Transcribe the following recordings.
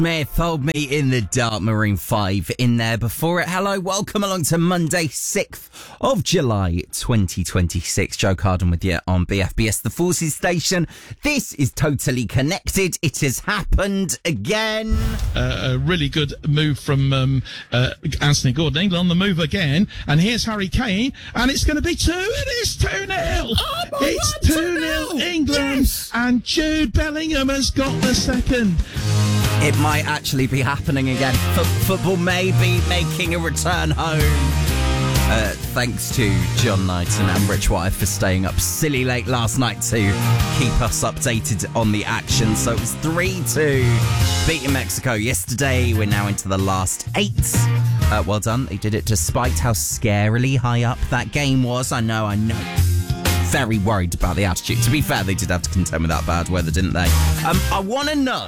Smith, hold me in the dark, Marine 5 in there before it. Hello, welcome along to Monday, 6th of July 2026. Joe Carden with you on BFBS, the Forces station. This is Totally Connected. It has happened again. A really good move from Anthony Gordon. England on the move again. And here's Harry Kane. And it's going to be 2. It is 2-0. Oh, it's 2-0 England. Yes. And Jude Bellingham has got the second. It might actually be happening again. Football may be making a return home. Thanks to John Knight and Ambridge Wife for staying up silly late last night to keep us updated on the action. So it was 3-2 beating Mexico yesterday. We're now into the last 8. Well done. They did it despite how scarily high up that game was. I know. Very worried about the attitude. To be fair, they did have to contend with that bad weather, didn't they? I want to know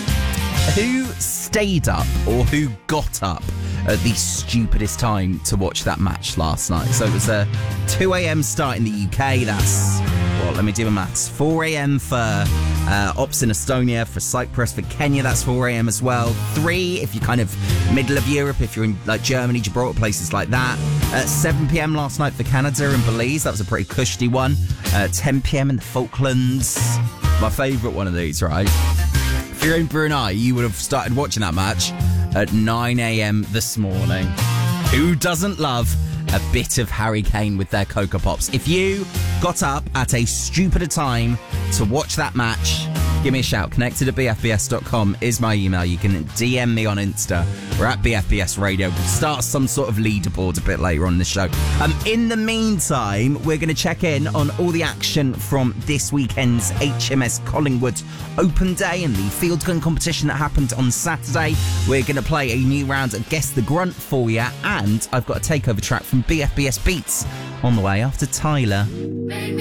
who stayed up or who got up at the stupidest time to watch that match last night. So it was a 2 a.m. start in the UK. That's, well, let me do my maths. 4 a.m. for Ops in Estonia, for Cyprus, for Kenya, that's 4 a.m. as well. 3 if you're kind of middle of Europe, if you're in like Germany, Gibraltar, places like that. 7 p.m. last night for Canada and Belize. That was a pretty cushy one. 10 p.m. in the Falklands. My favourite one of these, right? If you're in Brunei, you would have started watching that match at 9 a.m. this morning. Who doesn't love a bit of Harry Kane with their Cocoa Pops? If you got up at a stupider time to watch that match, give me a shout. Connected at bfbs.com is my email. You can DM me on Insta. We're at BFBS Radio. We'll start some sort of leaderboard a bit later on in the show. In the meantime, we're going to check in on all the action from this weekend's HMS Collingwood Open Day and the field gun competition that happened on Saturday. We're going to play a new round of Guess the Grunt for you, and I've got a takeover track from BFBS Beats on the way after Tyler.